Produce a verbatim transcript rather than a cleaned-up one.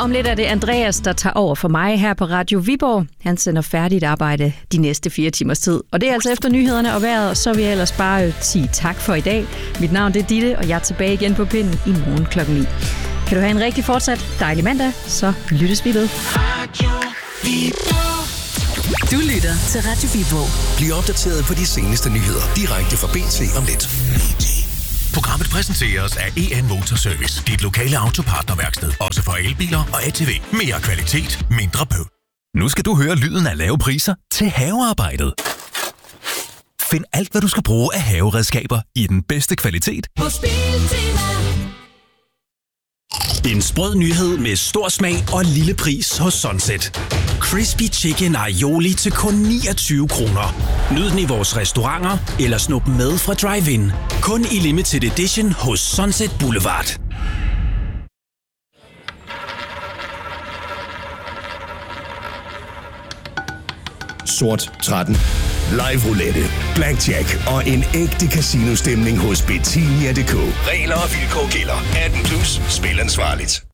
Om lidt er det Andreas, der tager over for mig her på Radio Viborg. Han sender færdigt arbejde de næste fire timers tid. Og det er altså efter nyhederne og vejret, og så vil jeg ellers bare sige tak for i dag. Mit navn det er Ditte, og jeg er tilbage igen på pinden i morgen klokken ni. Kan du have en rigtig fortsat dejlig mandag, så lyttes vi ved. Du lytter til Radio Viborg. Bliv opdateret på de seneste nyheder direkte fra B T om lidt. Programmet præsenteres af E N Motorservice. Dit lokale autopartnerværksted. Også for elbiler og A T V. Mere kvalitet, mindre bøv. Nu skal du høre lyden af lave priser til havearbejdet. Find alt, hvad du skal bruge af haveredskaber i den bedste kvalitet Hos Biltema. En sprød nyhed med stor smag og lille pris hos Sunset. Crispy Chicken Aioli til kun niogtyve kroner. Nyd den i vores restauranter eller snup med fra drive-in. Kun i limited edition hos Sunset Boulevard. Sort tretten. Live roulette, blackjack og en ægte casino-stemning hos Betania punktum d k. Regler og vilkår gælder. atten plus. Spil ansvarligt.